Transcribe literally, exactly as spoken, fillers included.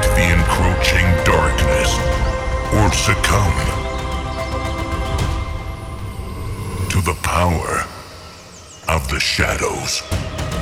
the encroaching darkness or succumb to the power of the shadows.